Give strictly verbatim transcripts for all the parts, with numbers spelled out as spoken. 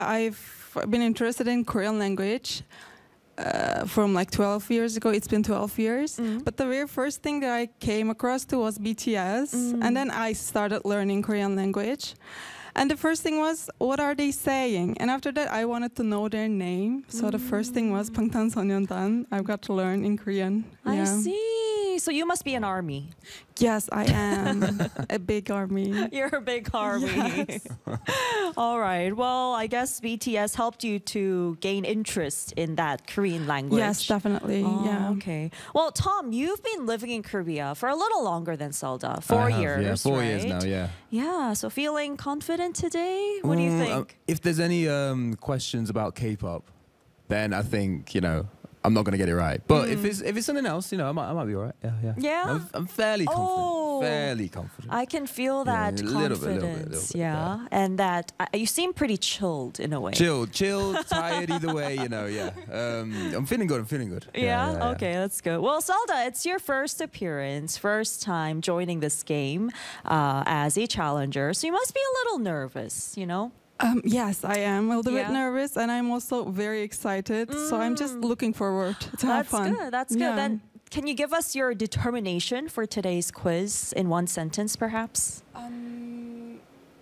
I've been interested in Korean language uh, from like twelve years ago. It's been twelve years. Mm. But the very first thing that I came across to was B T S. Mm. And then I started learning Korean language. And the first thing was, what are they saying? And after that, I wanted to know their name. So the first thing was 방탄소년단. I've got to learn in Korean. I Yeah. see. So you must be an army. Yes, I am a big army. You're a big army. Yes. All right. Well, I guess B T S helped you to gain interest in that Korean language. Yes, definitely. Oh, yeah. Okay. Well, Tom, you've been living in Korea for a little longer than Zelda. Four I have, years. Yeah, four years right? now. Yeah. Yeah. So feeling confident today? What do you Mm, think? uh, if there's any um, questions about K-pop, then I think you know I'm not gonna get it right. But if it's if it's something else, you know, I might I might be alright. Yeah, yeah. Yeah? I'm, I'm fairly confident. Oh. Fairly confident. I can feel Yeah, that a little bit, confidence. little bit, little bit, yeah. And that uh, you seem pretty chilled in a way. Chilled, chilled, tired, either way, you know, yeah. Um, I'm feeling good, I'm feeling good. Yeah? Okay, that's good. Well, Zelda, it's your first appearance, first time joining this game uh, as a challenger. So you must be a little nervous, you know? Um, yes, I am a little Yeah. bit nervous, and I'm also very excited. So I'm just looking forward to have That's fun. good. That's good. Yeah. Then can you give us your determination for today's quiz in one sentence, perhaps? Um,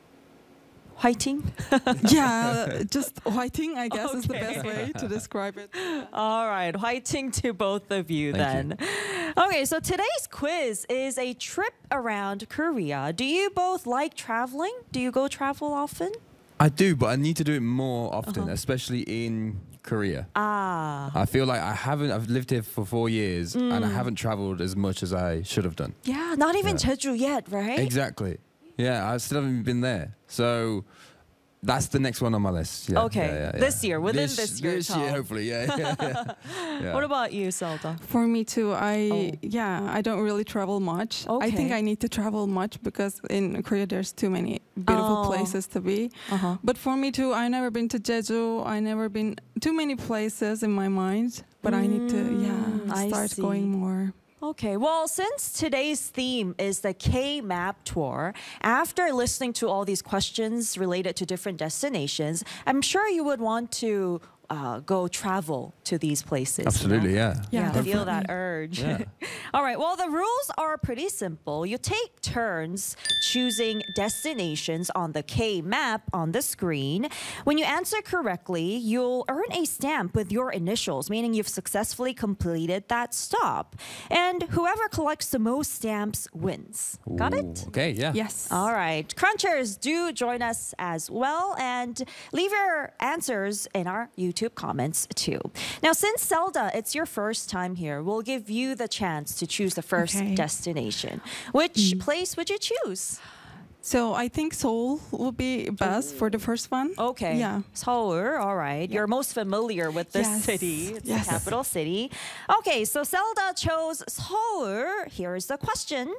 Fighting? yeah, just whiting, I guess, is the best Okay. way to describe it. All right, fighting to both of you Thank then. Okay, so today's quiz is a trip around Korea. Do you both like traveling? Do you go travel often? I do, but I need to do it more often, Uh-huh. especially in Korea. Ah. I feel like I haven't, I've lived here for four years and Mm. I haven't traveled as much as I should have done. Yeah, not even Yeah. Jeju yet, right? Exactly. Yeah, I still haven't been there. So that's the next one on my list. Yeah, Okay, yeah, yeah, yeah. this year, within this year, This year, Tom. hopefully, yeah. yeah, yeah. Yeah. What about you, Zelda? For me too, I Oh. yeah, I don't really travel much. I think Okay. I need to travel much because in Korea there's too many beautiful Oh. places to be. Uh-huh. But for me too, I never been to Jeju. I never been too many places in my mind. But I need to Mm, yeah I start see. going more. Okay, well, since today's theme is the K-Map Tour, after listening to all these questions related to different destinations, I'm sure you would want to uh, go travel to these places. you know? Absolutely, yeah. Yeah, Yeah, feel that definitely. urge. Yeah. All right, well, the rules are pretty simple. You take turns choosing destinations on the K map on the screen. When you answer correctly, you'll earn a stamp with your initials, meaning you've successfully completed that stop. And whoever collects the most stamps wins. Got it? Ooh, Okay, yeah. Yes. All right. Crunchers, do join us as well and leave your answers in our YouTube comments too. Now, since Zelda, it's your first time here, we'll give you the chance to choose the first Okay. destination. Which place would you choose? So I think Seoul will be best for the first one. Okay. Yeah. Seoul, all right. You're most familiar with this Yes. city. It's Yes. the capital city. Okay, so Zelda chose Seoul. Here's the question.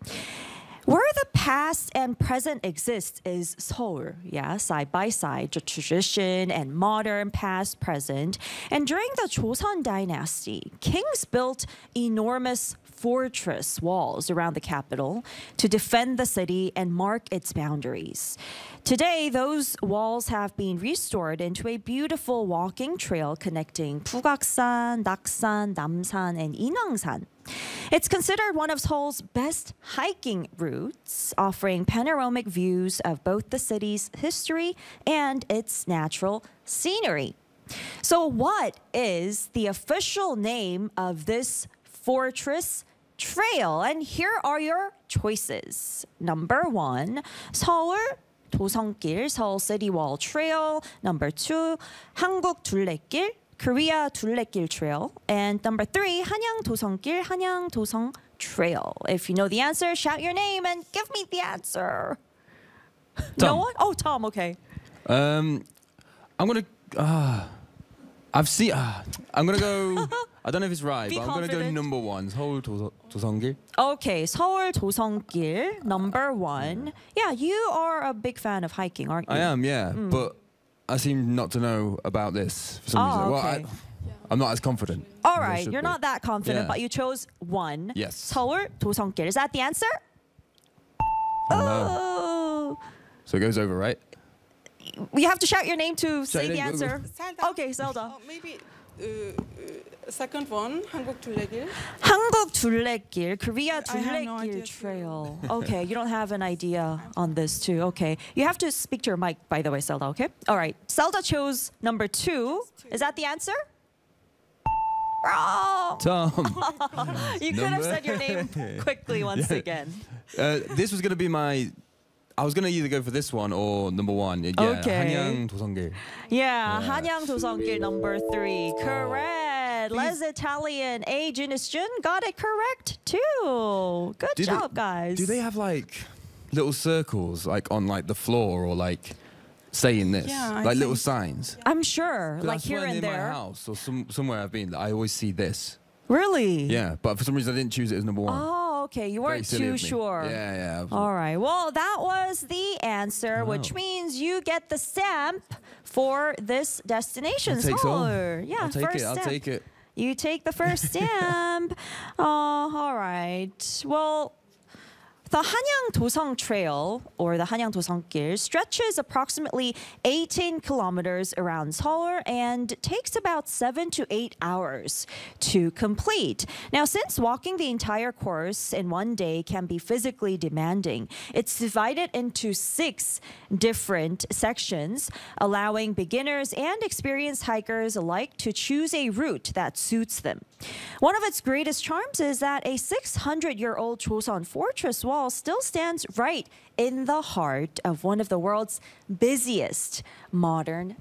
Where the past and present exist is Seoul, yeah, side by side, the tradition and modern past, present. And during the Joseon dynasty, kings built enormous fortress walls around the capital to defend the city and mark its boundaries. Today, those walls have been restored into a beautiful walking trail connecting Pugaksan, Naksan, Namsan, and Inangsan. It's considered one of Seoul's best hiking routes, offering panoramic views of both the city's history and its natural scenery. So, what is the official name of this fortress trail? And here are your choices. Number one, 서울 도성길, Seoul City Wall Trail. Number two, 한국 둘레길, Korea 둘레길 Trail. And number three, 한양 도성길, 한양 도성 Trail. If you know the answer, shout your name and give me the answer. No Tom. one? Oh, Tom, okay. Um, I'm gonna. Uh, I've seen. Uh, I'm gonna go. I don't know if it's right, Be but I'm gonna go confident. number one. 서울 도서, 도성길. Okay, 서울 도성길, number one. Yeah, you are a big fan of hiking, aren't you? I am, yeah, Mm. but I seem not to know about this for some Oh, reason. Well, okay. I, I'm not as confident. All as I right, should you're be. not that confident, Yeah. but you chose one. Yes. 서울 도성길. Is that the answer? Oh, no. Oh. So it goes over, right? you have to shout your name to say your the name, go, go. answer. Zelda. Okay, Zelda. Oh, maybe uh, uh, second one, 한국 둘레길. 한국 둘레길, Korea I have no 둘레길 idea too. trail. Okay, you don't have an idea on this too. Okay, you have to speak to your mic, by the way, Zelda. Okay. All right. Zelda chose number two. Is that the answer? Wrong. Tom. You could have Number- said your name quickly once Yeah. again. Uh, this was gonna be my. I was gonna either go for this one or number one. Yeah, Okay. 한양 도성길. Yeah, Yeah. 한양 도성길 number three. Correct. Les Italian A. Junisjun got it correct too. Good Do they- job, guys. Do they have like little circles like on like the floor or like saying this? Yeah, I like little think so. signs. I'm sure, 'Cause I like here swear and near my there. house or some, somewhere I've been, I always see this. Really? Yeah, but for some reason I didn't choose it as number one. Oh, okay. You Very weren't silly too of me. sure. Yeah, yeah. All right. Well, that was the answer, which Wow. means you get the stamp for this destination. I'll take some. Seoul. Yeah, I'll take first it. I'll stamp. take it. You take the first stamp. Oh, all right. Well, the Hanyang Dosong Trail, or the Hanyang Dosong길, stretches approximately eighteen kilometers around Seoul and takes about seven to eight hours to complete. Now, since walking the entire course in one day can be physically demanding, it's divided into six different sections, allowing beginners and experienced hikers alike to choose a route that suits them. One of its greatest charms is that a six hundred year old Joseon fortress wall still stands right in the heart of one of the world's busiest modern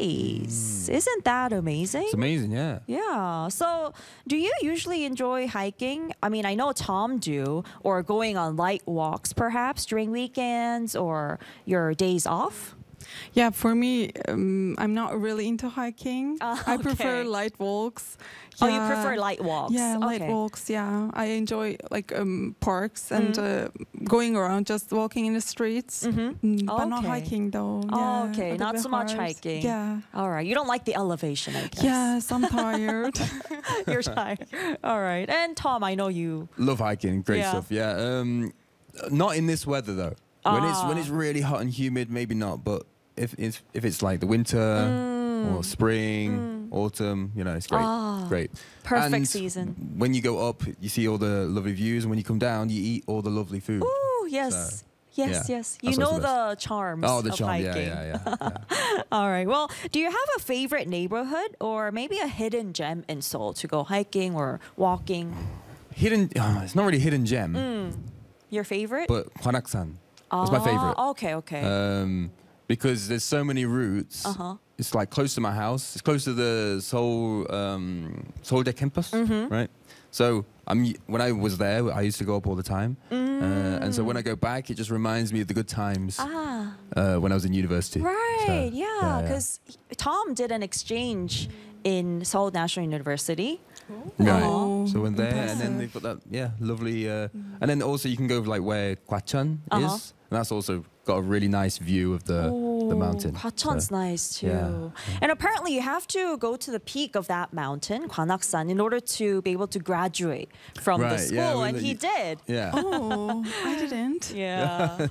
cities. Isn't that amazing? It's amazing, yeah. Yeah. So, do you usually enjoy hiking? I mean, I know Tom do, or going on light walks perhaps during weekends or your days off? Yeah, for me, um, I'm not really into hiking. Ah, I prefer okay. light walks. Oh, you Yeah. prefer light walks? Yeah, light Okay. walks. Yeah, I enjoy like um, parks and uh, going around, just walking in the streets. Mm, but not Okay. hiking though. Oh, Yeah, okay. a Not bit so much hard. hiking. Yeah. All right. You don't like the elevation, I guess. Yes, I'm tired. You're tired. All right. And Tom, I know you. Love hiking, great Yeah. stuff. Yeah. Um, not in this weather though. When it's when Ah. it's really hot and humid, maybe not. But if if if it's like the winter Mm. or spring, autumn, you know, it's great. Ah. Great. Perfect And season. When you go up, you see all the lovely views, and when you come down, you eat all the lovely food. Ooh, yes. So, yes, yeah, yes. You that's know what's the the charms Oh, the of charm. Yeah, hiking. yeah, yeah. yeah. All right. Well, do you have a favorite neighborhood or maybe a hidden gem in Seoul to go hiking or walking? Hidden. Uh, it's not really hidden gem, Mm. Your favorite? but Hwanaksan. That's my Ah, favorite. Okay, okay. Um, because there's so many routes. Uh-huh. It's like close to my house. It's close to the Seoul um, Seoul대 campus, Mm-hmm. right? So I'm when I was there, I used to go up all the time, uh, and so when I go back, it just reminds me of the good times ah, uh, when I was in university. right. So, yeah, because Tom did an exchange in Seoul National University. Right. Oh, So when there, and impressive. then they've got that, yeah, lovely. Uh, and then also you can go like where Gwacheon Uh-huh. is, and that's also got a really nice view of the the mountain. Gwacheon's So, nice too. yeah. And apparently you have to go to the peak of that mountain, Gwanaksan, in order to be able to graduate from the Right, school. yeah, well, and he you- did. Yeah. Oh, I didn't. Yeah.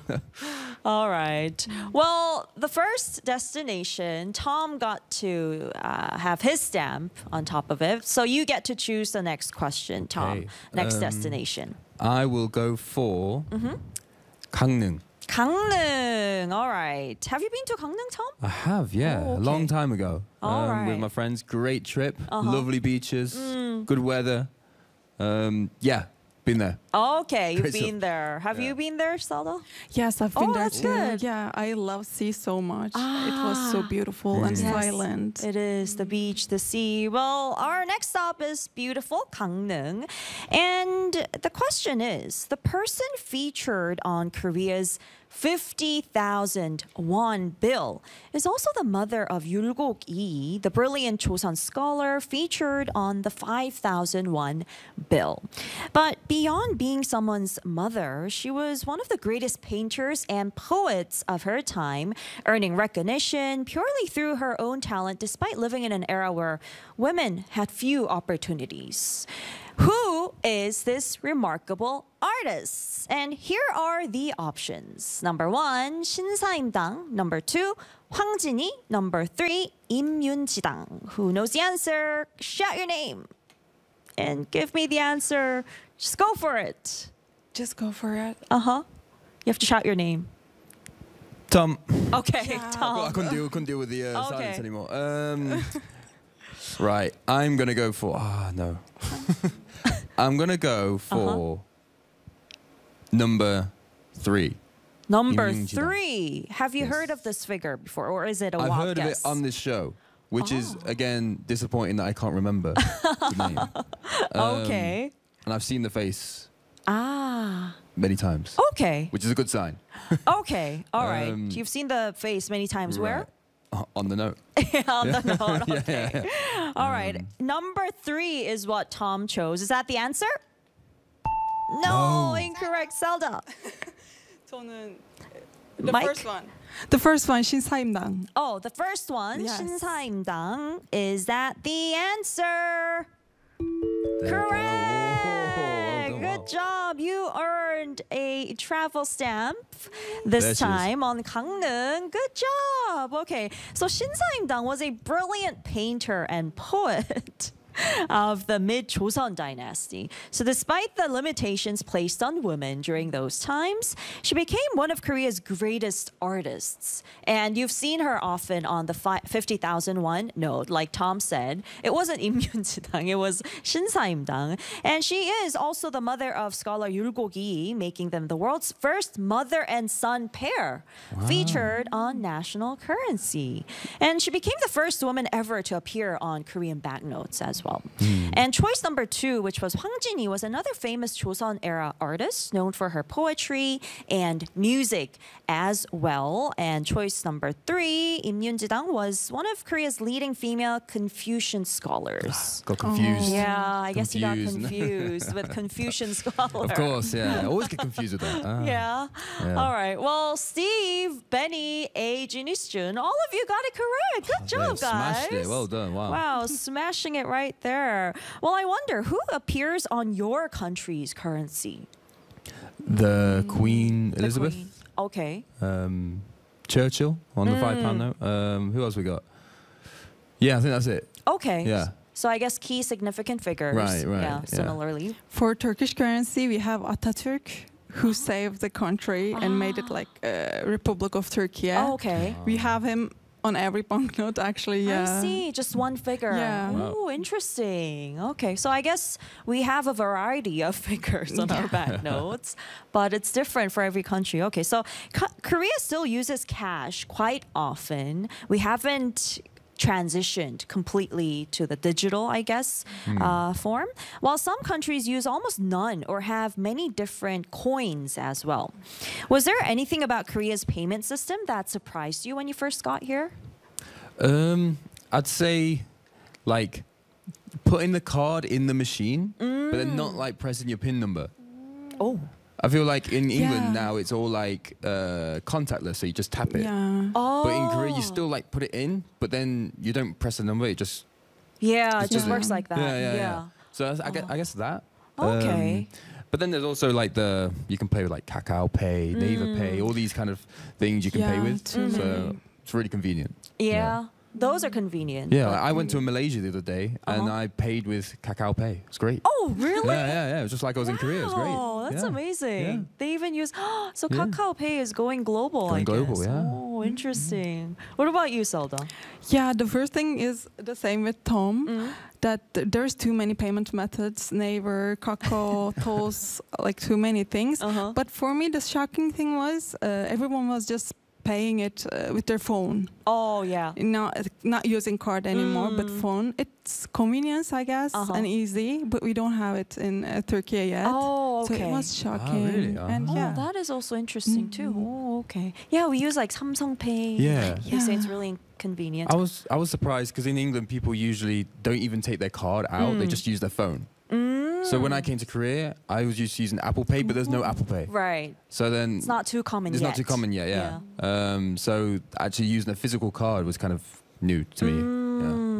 All right. Well, the first destination, Tom got to uh, have his stamp on top of it. So you get to choose the next question, Tom. Okay. Next Um, destination. I will go for Mm-hmm. Gangneung. Gangneung. All right. Have you been to Gangneung, Tom? I have, yeah, Oh, a long okay. time ago. All um, With right. my friends, great trip, Uh-huh. Mm. lovely beaches, good weather. Um, yeah, been there. Okay, you've Great stuff. been there. Have you Yeah. been there, Salda? Yes, I've been Oh, there that's too. good. Yeah, I love sea so much. It was so Ah. beautiful and Yes. silent. It is the beach, the sea. Well, our next stop is beautiful Gangneung. And the question is, the person featured on Korea's fifty thousand won bill is also the mother of Yulgok Lee, the brilliant Chosun scholar featured on the five thousand won bill. But beyond being someone's mother, she was one of the greatest painters and poets of her time, earning recognition purely through her own talent despite living in an era where women had few opportunities. Who is this remarkable artist? And here are the options. Number one, 신사임당. Number two, 황진이. Number three, 임윤지당. Who knows the answer? Shout your name and give me the answer. Just go for it. Just go for it. Uh-huh. You have to shout your name. Tom. Okay, Yeah. Tom. I couldn't deal, couldn't deal with the uh, Okay. silence anymore. Um, right, I'm gonna go for. Ah, no. I'm gonna go for number three. Number 임윤지당. three. Have you Yes. heard of this figure before, or is it a I've wild heard guess? of it on this show, which is Oh. again disappointing that I can't remember the name. Um, Okay. And I've seen the face Ah. many times, Okay. which is a good sign. Okay. All right. Um, You've seen the face many times. Where? Right. Uh, On the note. On the note. Yeah, Okay. yeah, yeah. All right. Number three is what Tom chose. Is that the answer? No, No. incorrect. Zelda. 저는 the Mike? first one. The first one, 신사임당. Oh, the first one, Yes. 신사임당. Is that the answer? There we go. Correct. Whoa, well done, Good wow. job. You earned a travel stamp this There she is. time on Gangneung. Good job. Okay. So Shin Sa-imdang was a brilliant painter and poet of the mid-Joseon dynasty. So despite the limitations placed on women during those times, she became one of Korea's greatest artists. And you've seen her often on the fi- fifty thousand won note, like Tom said. It wasn't Im Yun-jidang, it was Shin Sa-imdang. And she is also the mother of scholar Yul Go-gi, making them the world's first mother and son pair, featured on national currency. And she became the first woman ever to appear on Korean banknotes as well. And choice number two, which was Hwang Jin-hee, was another famous Joseon era artist known for her poetry and music as well. And choice number three, Im Yun-jidang, was one of Korea's leading female Confucian scholars. Got confused. Yeah, I guess you got Confused. confused with Confucian scholar. Of course, yeah. I always get confused with that. Ah. Yeah. Yeah. All right. Well, Steve, Benny, A, Jun, all of you got it correct. Good Yeah, job, guys. smashed it. Well done. Wow. Wow, smashing it right there. Well, I wonder who appears on your country's currency? The Queen The Elizabeth, Queen. Okay. Um, Churchill on the five pound note. Um, who else we got? Yeah, I think that's it. Okay. Yeah. So I guess key significant figures. Right, right, Yeah, yeah. similarly. For Turkish currency, we have Atatürk, who saved the country and made it like a Republic of Turkey. Oh, okay. We have him on every banknote, actually. Yeah. I see, just one figure. Yeah. Wow. Oh, interesting. Okay, so I guess we have a variety of figures on our banknotes, but it's different for every country. Okay, so Ko- Korea still uses cash quite often. We haven't transitioned completely to the digital, I guess, uh, form, while some countries use almost none or have many different coins as well. Was there anything about Korea's payment system that surprised you when you first got here? Um, I'd say, like, putting the card in the machine, but then not like pressing your PIN number. Oh. I feel like in England Yeah. now it's all like uh, contactless, so you just tap it. Yeah. Oh. But in Korea, you still like put it in, but then you don't press the number. It just Yeah, it It's just just- works like that. yeah, yeah, yeah. So that's, I, guess, I guess that. Okay. Um, but then there's also like the you can pay with like Kakao Pay, Naver Pay, all these kind of things you can pay Yeah, with. too So many. it's really convenient. Yeah, those are convenient. Yeah, but- like I went to Malaysia the other day and Uh-huh. I paid with Kakao Pay. It's great. Oh, really? Yeah, yeah, yeah. It was just like I was in Korea. It was great. Oh, that's Yeah. amazing. Yeah. They even use so Yeah. Kakao Pay is going global. I Going global, guess. yeah. Oh, interesting. What about you, Zelda? Yeah, the first thing is the same with Tom. Mm. That th- there's too many payment methods, Naver, Kakao, Toast, like too many things. Uh-huh. But for me, the shocking thing was uh, everyone was just paying it uh, with their phone, Oh, yeah. not not using card anymore, but Mm. phone. It's convenience, I guess, Uh-huh. and easy. But we don't have it in uh, Turkey yet. Oh, So okay. it was shocking. really? And Oh, yeah, that is also interesting too. Mhm. Oh, okay. Yeah, we use like Samsung Pay. Yeah. They say it's Yeah. really convenient. I was I was surprised because in England people usually don't even take their card out; they Mm. just use their phone. Mm. So when I came to Korea, I was used to using Apple Pay, but there's no Apple Pay. Right. So then It's not too common it's yet. not too common yet. Yeah. Um, so actually using a physical card was kind of new to me. Yeah. Mm,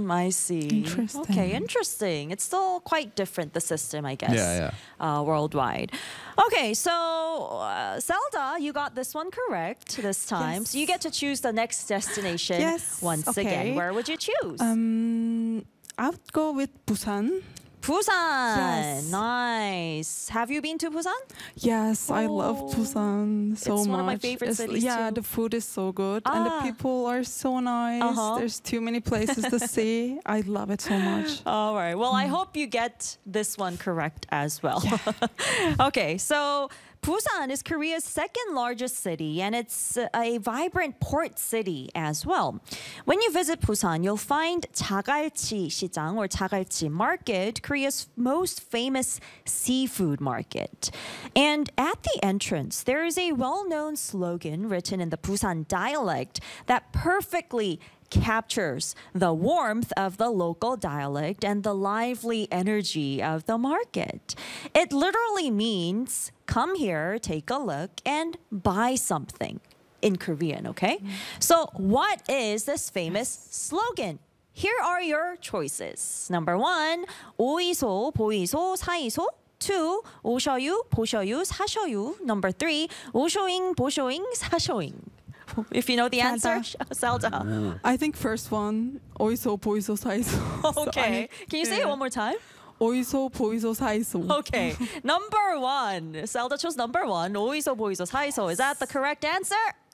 Mm, I see. Interesting. Okay, interesting. It's still quite different, the system, I guess. Yeah, Uh, worldwide. Okay, so uh, Zelda, you got this one correct this time. Yes. So you get to choose the next destination Yes, once okay. again. Where would you choose? Um, I would go with Busan. Busan. Yes. Nice. Have you been to Busan? Yes, I love Oh, Busan so it's much. one of my favorite It's- cities Yeah, too. the food is so good and the Ah. people are so nice. Uh-huh. There's too many places to see. I love it so much. All right. Well, Mm. I hope you get this one correct as well. Okay, so Busan is Korea's second largest city, and it's a vibrant port city as well. When you visit Busan, you'll find 자갈치 시장 or 자갈치 market, Korea's most famous seafood market. And at the entrance, there is a well-known slogan written in the Busan dialect that perfectly captures the warmth of the local dialect and the lively energy of the market. It literally means come here, take a look, and buy something in Korean, okay? So, what is this famous slogan? Here are your choices. Number one, 오이소, 보이소, 사이소. Two, 오셔유, 보셔유, 사셔유. Number three, 오쇼잉, 보쇼잉, 사쇼잉. If you know the answer, Zelda. I think first one, 어이소 보이소 사이소. Okay. Can you say it one more time? 어이소 보이소 사이소. Okay. Number one. Zelda chose number one. 오이소 보이소 사이소. Is that the correct answer?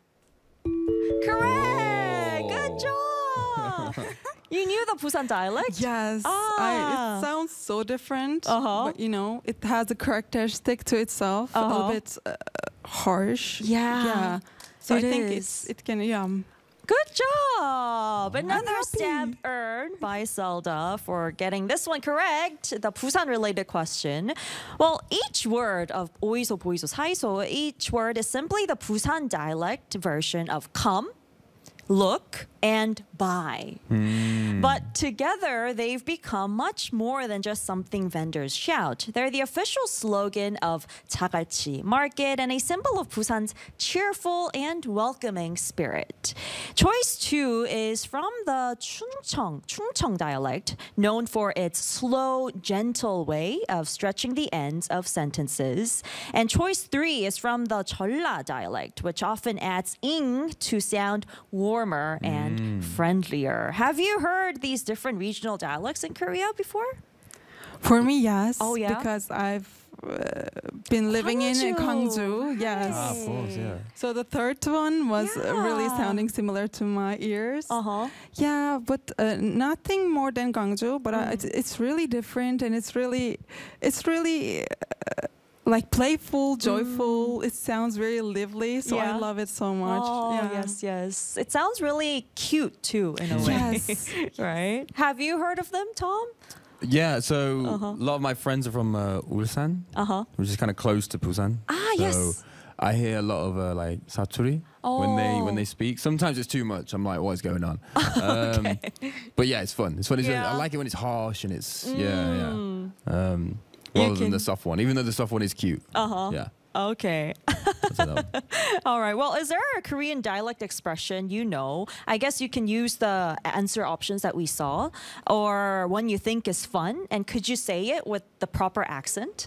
Correct. Good job. You knew the Busan dialect? Yes, Ah. I, it sounds so different, Uh-huh. but you know, it has a characteristic to itself, a little Uh-huh. bit uh, harsh. Yeah, yeah. So it I think is. it's it can yeah. Good job. Another happy. stamp earned by Zelda for getting this one correct, the Busan related question. Well, each word of 오이소, 보이소, 사이소, each word is simply the Busan dialect version of come, look, and buy. But together, they've become much more than just something vendors shout. They're the official slogan of 자갈치 Market and a symbol of Busan's cheerful and welcoming spirit. Choice two is from the Chungcheong, Chungcheong dialect, known for its slow, gentle way of stretching the ends of sentences. And choice three is from the Jeolla dialect, which often adds ing to sound warmer and friendlier. Have you heard these different regional dialects in Korea before? For me, yes. Oh, yeah? Because I've uh, been living in Gwangju. Gwangju. Yes. Ah, of course, yeah. So the third one was uh, really Yeah. sounding similar to my ears. Uh-huh. Yeah, but uh, nothing more than Gwangju. But Mm. uh, it's, it's really different, and it's really, it's really uh, like playful, joyful. It sounds very lively, so Mm. Yeah. I love it so much. Oh, yeah. yes, yes. It sounds really cute too, in a way. Yes. Right? Have you heard of them, Tom? Yeah, so Uh-huh. a lot of my friends are from uh, Ulsan, Uh-huh. which is kind of close to Busan. Ah, so yes. I hear a lot of uh, like saturi when they when Oh. they speak. Sometimes it's too much. I'm like, what is going on? Um, But yeah, it's fun. It's fun. It's, Yeah. I like it when it's harsh and it's yeah, yeah. Mm. Um, You rather than can- the soft one, even though the soft one is cute. Uh-huh. Yeah. Okay. That's another one. All right. Well, is there a Korean dialect expression you know? I guess you can use the answer options that we saw, or one you think is fun. And could you say it with the proper accent?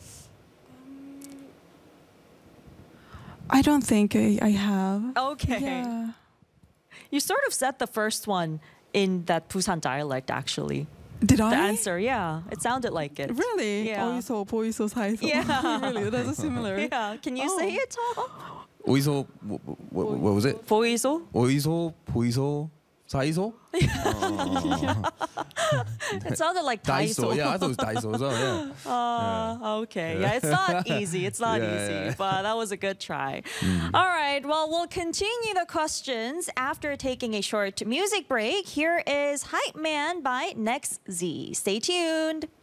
I don't think I, I have. Okay. Yeah. You sort of said the first one in that Busan dialect, actually. Did The I? answer, yeah. It sounded like it. Really? Yeah. 어이소 보이소 사이소. Yeah. Really? That's similar. Yeah. Can you Oh. say it, Tom? Oiso, what, what, what was it? 보이소? Oiso, poiso, saiso? It sounded like Daiso. Daiso. Yeah, I thought it was Daiso as well. Yeah. Uh, okay. Yeah, it's not easy. It's not Yeah, easy, yeah. but that was a good try. All right. Well, we'll continue the questions after taking a short music break. Here is Hype Man by Next Z. Stay tuned.